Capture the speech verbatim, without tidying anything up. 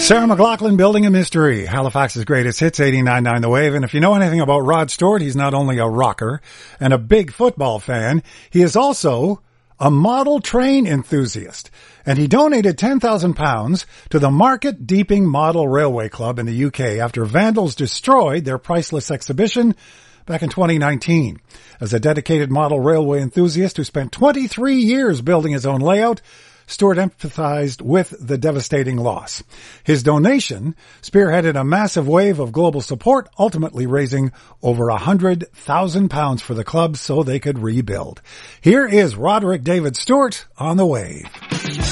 Sarah McLachlan, Building a Mystery, Halifax's greatest hits, eighty-nine point nine The Wave. And if you know anything about Rod Stewart, he's not only a rocker and a big football fan, he is also a model train enthusiast. And he donated ten thousand pounds to the Market Deeping Model Railway Club in the U K after vandals destroyed their priceless exhibition back in twenty nineteen. As a dedicated model railway enthusiast who spent twenty-three years building his own layout, Stewart empathized with the devastating loss. His donation spearheaded a massive wave of global support, ultimately raising over one hundred thousand pounds for the club so they could rebuild. Here is Roderick David Stewart on The Wave.